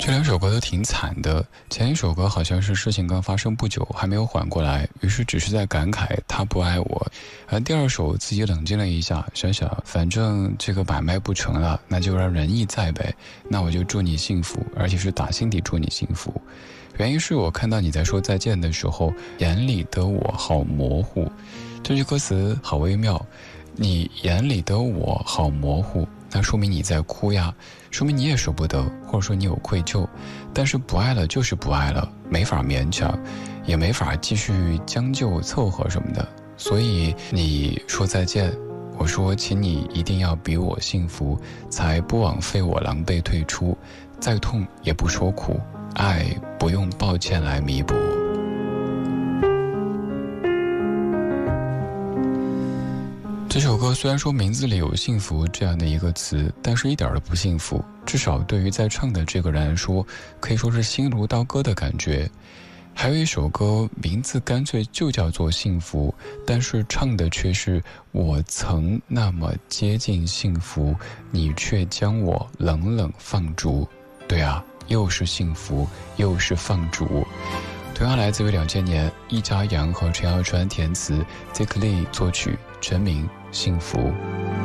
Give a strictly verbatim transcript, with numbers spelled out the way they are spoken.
这两首歌都挺惨的，前一首歌好像是事情刚发生不久，还没有缓过来，于是只是在感慨他不爱我。而第二首自己冷静了一下，想想反正这个买卖不成了，那就让仁义在呗，那我就祝你幸福，而且是打心底祝你幸福。原因是我看到你在说再见的时候，眼里的我好模糊。这句歌词好微妙，你眼里的我好模糊，那说明你在哭呀，说明你也舍不得，或者说你有愧疚。但是不爱了就是不爱了，没法勉强，也没法继续将就凑合什么的。所以你说再见，我说请你一定要比我幸福，才不枉费我狼狈退出，再痛也不说苦，爱不用抱歉来弥补。这首歌虽然说名字里有幸福这样的一个词，但是一点都不幸福，至少对于在唱的这个人来说，可以说是心如刀割的感觉。还有一首歌名字干脆就叫做幸福，但是唱的却是我曾那么接近幸福，你却将我冷冷放逐。对啊，又是幸福又是放逐。同样来自于两千年易家扬和陈耀川填词， Dick Lee 作曲，陈明幸福。